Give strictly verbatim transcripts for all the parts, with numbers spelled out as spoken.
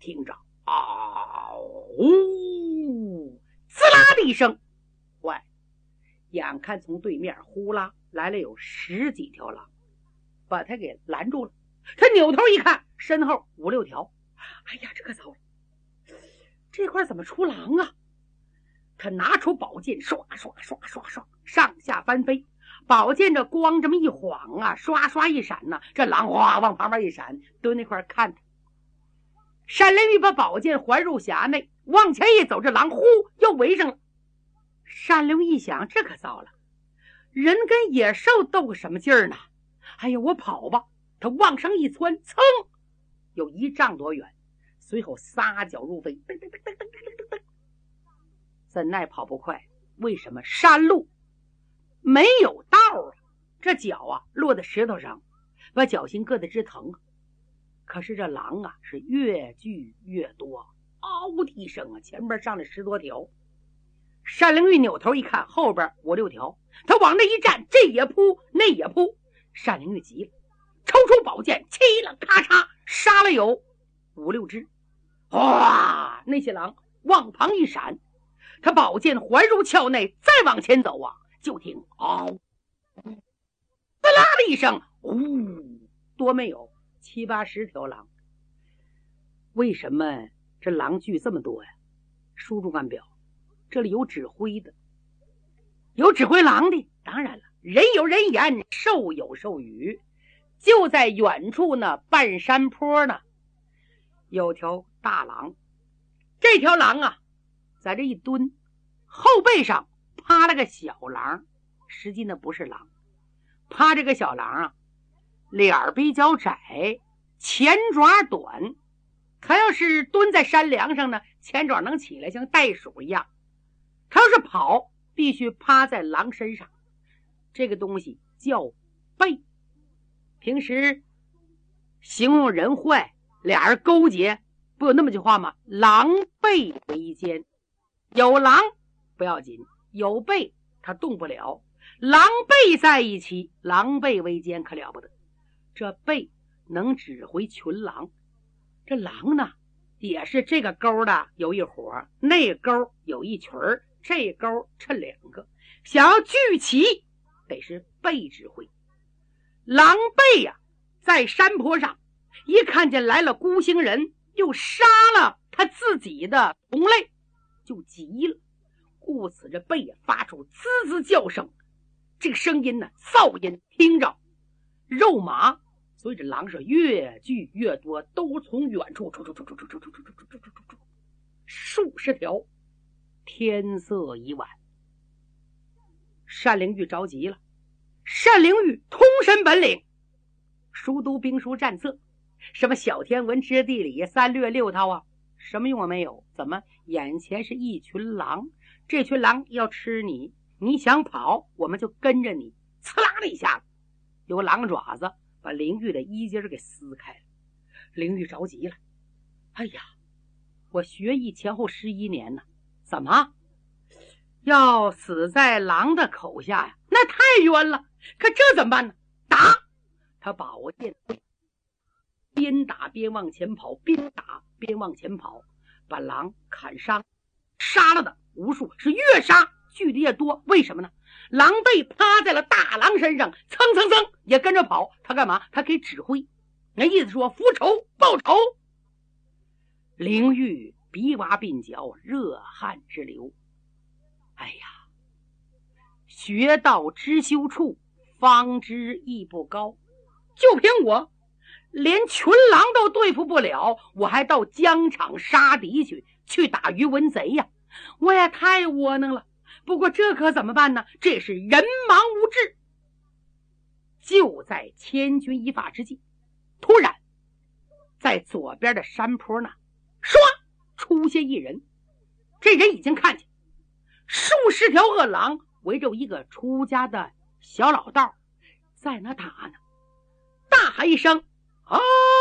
听着，嗷呜，滋啦的一声，喂，眼看从对面呼啦来了有十几条狼，把他给拦住了。他扭头一看，身后五六条，哎呀，这可糟了，这块怎么出狼啊？他拿出宝剑，刷刷刷刷刷，上下翻飞。宝剑这光这么一晃啊，刷刷一闪呐、啊，这狼哗往旁边一闪，蹲那块看他。单灵玉把宝剑环入匣内，往前一走，这狼呼又围上了。单灵玉一想，这可糟了，人跟野兽斗个什么劲儿呢？哎呀，我跑吧！他往上一窜，噌，有一丈多远，随后撒脚入飞，噔噔噔噔噔噔噔。怎奈跑不快，为什么？山路没有道啊！这脚啊落在石头上，把脚心硌得直疼。可是这狼啊是越聚越多，嗷的一声啊，前边上来十多条。单灵玉扭头一看，后边五六条，他往那一站，这也扑，那也扑。单灵玉急了，抽出宝剑，嘁了咔嚓，杀了有五六只。哇！那些狼往旁一闪，他宝剑环入鞘内，再往前走啊，就听嗷，滋啦的一声，呜，多没有七八十条狼。为什么这狼聚这么多呀？书中暗表，这里有指挥的，有指挥狼的。当然了，人有人言，兽有兽语。就在远处呢，半山坡呢，有条大狼。这条狼啊，在这一蹲，后背上趴了个小狼，实际那不是狼，趴这个小狼啊，脸儿比较窄，前爪短。他要是蹲在山梁上呢，前爪能起来，像袋鼠一样。他要是跑，必须趴在狼身上。这个东西叫背。平时形容人坏，俩人勾结，不有那么句话吗？狼狈为奸。有狼不要紧，有狈他动不了。狼狈在一起，狼狈为奸可了不得。这狈能指挥群狼。这狼呢，也是这个钩的有一伙，那钩有一群，这钩趁两个，想要聚齐，得是狈指挥。狼狈呀、啊，在山坡上一看见来了孤星人，又杀了他自己的同类，就急了。故此这狈也发出滋滋叫声，这个声音呢，噪音听着肉麻。所以这狼是越聚越多，都从远处出出出出出出出出出出出出出数十条。天色已晚，单灵玉着急了。单灵玉通神本领，熟读兵书战策，什么小天文知地理三略六套啊，什么用也没有。怎么眼前是一群狼，这群狼要吃你，你想跑我们就跟着你。呲啦的一下子，有狼爪子把灵玉的衣襟给撕开了。灵玉着急了，哎呀，我学艺前后十一年呢，怎么要死在狼的口下呀？那太冤了。可这怎么办呢？打！他宝剑边打边往前跑，边打边往前跑，把狼砍伤，杀了的无数，是越杀聚的越多。为什么呢？狼狈趴在了大狼身上，蹭蹭蹭也跟着跑。他干嘛？他可以指挥，那意思说复仇报仇。灵玉鼻洼鬓角，热汗直流。哎呀，学到知修处，方知义不高。就凭我连群狼都对付不了，我还到疆场杀敌去，去打于文贼呀！我也太窝囊了。不过这可怎么办呢？这是人盲无智。就在千钧一发之际，突然在左边的山坡那唰出现一人。这人已经看见数十条恶狼围着一个出家的小老道在那打呢，大喊一声：哎，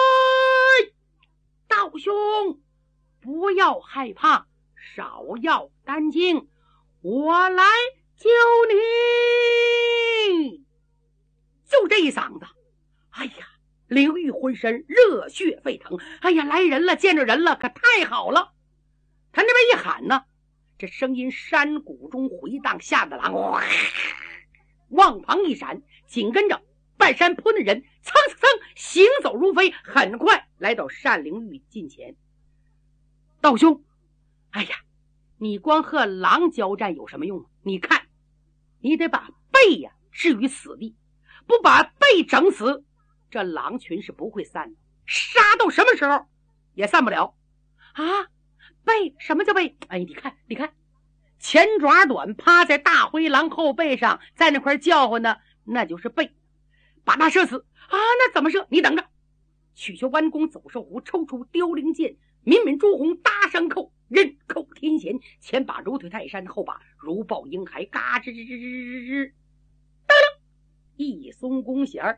道兄不要害怕，少要担惊，我来救你。就这一嗓子，哎呀， 灵玉浑身热血沸腾，哎呀，来人了，见着人了，可太好了。他那边一喊呢，这声音山谷中回荡，吓得狼哇往旁一闪，紧跟着半山坡的人蹭蹭蹭行走如飞，很快来到单灵玉近前。道兄，哎呀，你光和狼交战有什么用？你看，你得把背呀置于死地，不把背整死，这狼群是不会散的，杀到什么时候也散不了啊！背？什么叫背？哎，你看，你看，前爪短，趴在大灰狼后背上，在那块叫唤呢，那就是背。把他射死啊！那怎么射？你等着。取下弯弓走兽弧，抽出凋零剑，敏敏朱红搭上扣，人扣天弦，前把如腿泰山，后把如抱婴孩，嘎吱吱吱吱吱，噔噔，一松弓弦，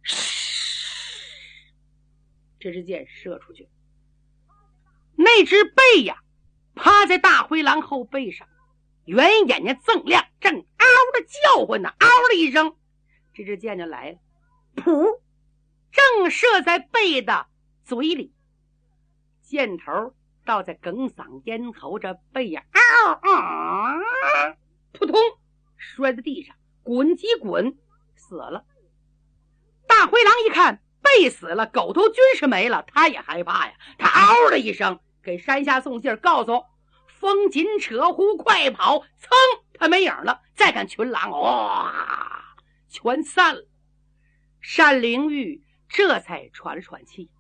这支箭射出去，那只背呀，趴在大灰狼后背上，圆眼睛锃亮，正嗷的叫唤呢，嗷的一声，这支箭就来了，噗，正射在背的嘴里，箭头倒在哽嗓咽喉，这背呀，嗷啊，扑通摔在地上，滚几滚死了。大灰狼一看背死了，狗头军是没了，他也害怕呀，他嗷的一声给山下送信，告诉风紧扯呼快跑，噌他没影了。再看群狼哇，全散了。单灵玉这才喘了喘气，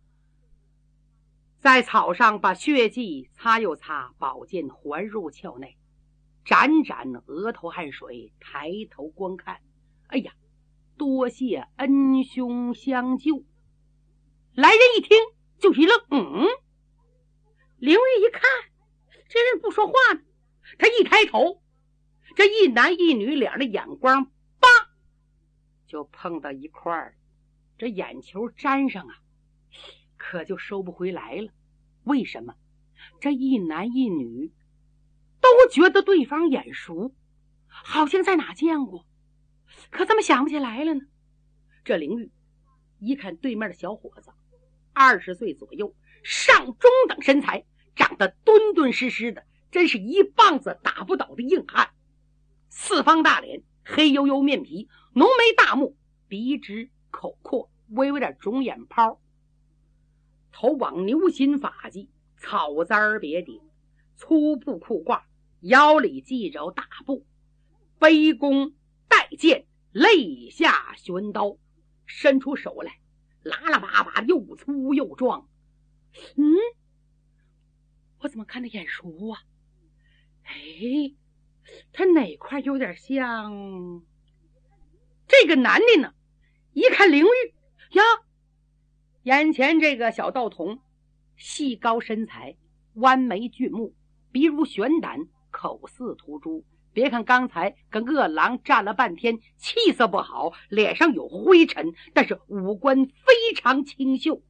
在草上把血迹擦又擦，宝剑还入鞘内，沾沾额头汗水，抬头观看，哎呀，多谢恩兄相救。来人一听就一愣，嗯，灵玉一看这人不说话呢，他一抬头，这一男一女俩的眼光叭就碰到一块儿，这眼球沾上啊，可就收不回来了。为什么？这一男一女都觉得对方眼熟，好像在哪见过，可怎么想不起来了呢？这灵玉一看对面的小伙子，二十岁左右，上中等身材，长得敦敦实实的，真是一棒子打不倒的硬汉。四方大脸，黑黝黝面皮，浓眉大目，鼻直口阔，微微点肿眼泡，头往牛心发髻，草簪别顶，粗布裤褂，腰里系着大布，背弓带剑，肋下悬刀，伸出手来拉拉巴巴，又粗又壮。嗯，我怎么看他眼熟啊？哎，他哪块有点像这个男的呢？一看灵玉呀，眼前这个小道童，细高身材，弯眉俊目，鼻如悬胆，口似涂朱。别看刚才跟恶狼战了半天，气色不好，脸上有灰尘，但是五官非常清秀。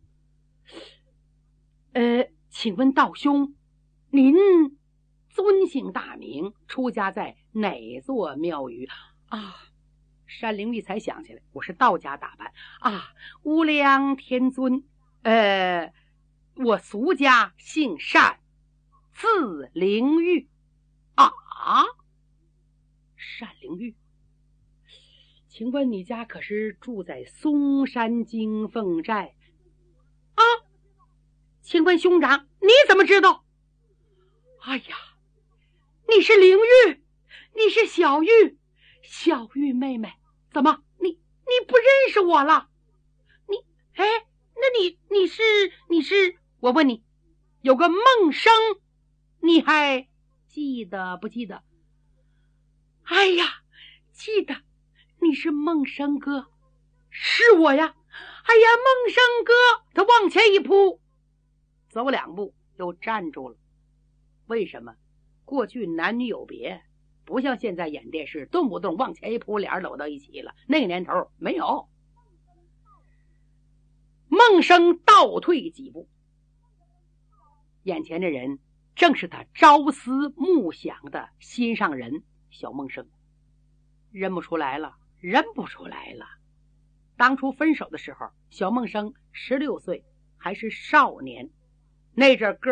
呃，请问道兄，您尊姓大名，出家在哪座庙宇啊？单灵玉才想起来，我是道家打扮啊，无量天尊，呃，我俗家姓单，字灵玉啊。单灵玉，请问你家可是住在嵩山金凤寨啊？请问兄长你怎么知道？哎呀，你是灵玉，你是小玉，小玉妹妹，怎么你你不认识我了？你哎，那你你是你是我问你，有个孟生，你还记得不记得？哎呀，记得，你是孟生哥，是我呀！哎呀，孟生哥，他往前一扑，走两步又站住了。为什么？过去男女有别，不像现在演电视，动不动往前一扑，俩人搂到一起了。那个年头没有。孟生倒退几步，眼前的人正是他朝思暮想的心上人小孟生。认不出来了，认不出来了。 当初分手的时候，小梦生十六岁，还是少年。那阵个